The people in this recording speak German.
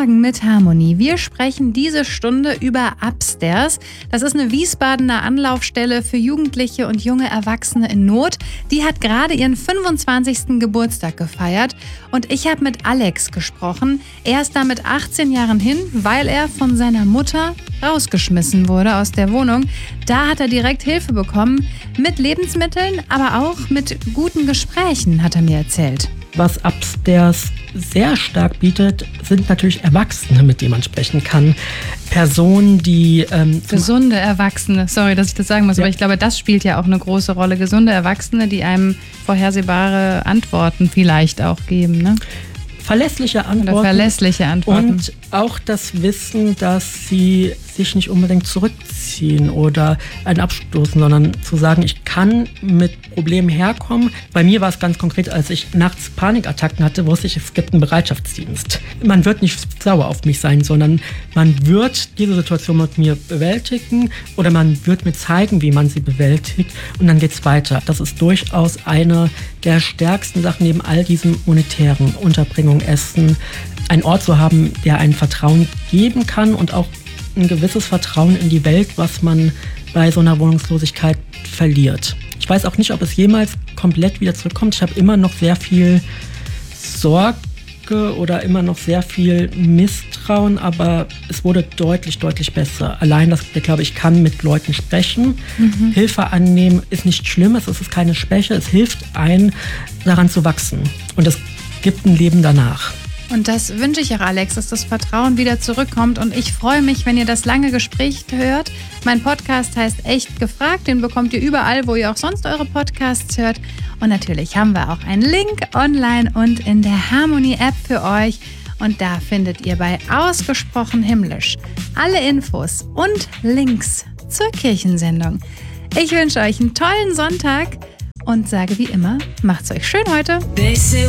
Morgen mit Harmonie. Wir sprechen diese Stunde über Upstairs. Das ist eine Wiesbadener Anlaufstelle für Jugendliche und junge Erwachsene in Not. Die hat gerade ihren 25. Geburtstag gefeiert und ich habe mit Alex gesprochen. Er ist da mit 18 Jahren hin, weil er von seiner Mutter rausgeschmissen wurde aus der Wohnung. Da hat er direkt Hilfe bekommen mit Lebensmitteln, aber auch mit guten Gesprächen, hat er mir erzählt. Was Upstairs sehr stark bietet, sind natürlich Erwachsene, mit denen man sprechen kann. Personen, die... Gesunde Erwachsene, sorry, dass ich das sagen muss, aber ich glaube, das spielt ja auch eine große Rolle. Gesunde Erwachsene, die einem vorhersehbare Antworten vielleicht auch geben, ne? Verlässliche Antworten. Oder verlässliche Antworten. Und auch das Wissen, dass sie sich nicht unbedingt zurückziehen oder einen abstoßen, sondern zu sagen, ich kann mit Problemen herkommen. Bei mir war es ganz konkret, als ich nachts Panikattacken hatte, wusste ich, es gibt einen Bereitschaftsdienst. Man wird nicht sauer auf mich sein, sondern man wird diese Situation mit mir bewältigen oder man wird mir zeigen, wie man sie bewältigt und dann geht's weiter. Das ist durchaus eine der stärksten Sachen neben all diesem monetären, Unterbringung, Essen, einen Ort zu haben, der einen Vertrauen geben kann und auch ein gewisses Vertrauen in die Welt, was man bei so einer Wohnungslosigkeit verliert. Ich weiß auch nicht, ob es jemals komplett wieder zurückkommt. Ich habe immer noch sehr viel Sorge oder immer noch sehr viel Misstrauen, aber es wurde deutlich, deutlich besser. Allein, dass ich glaube, ich kann mit Leuten sprechen. Hilfe annehmen ist nicht schlimm, es ist keine Schwäche, es hilft einem, daran zu wachsen. Und es gibt ein Leben danach. Und das wünsche ich auch, Alex, dass das Vertrauen wieder zurückkommt. Und ich freue mich, wenn ihr das lange Gespräch hört. Mein Podcast heißt Echt gefragt. Den bekommt ihr überall, wo ihr auch sonst eure Podcasts hört. Und natürlich haben wir auch einen Link online und in der Harmonie-App für euch. Und da findet ihr bei Ausgesprochen Himmlisch alle Infos und Links zur Kirchensendung. Ich wünsche euch einen tollen Sonntag und sage wie immer, macht's euch schön heute. They say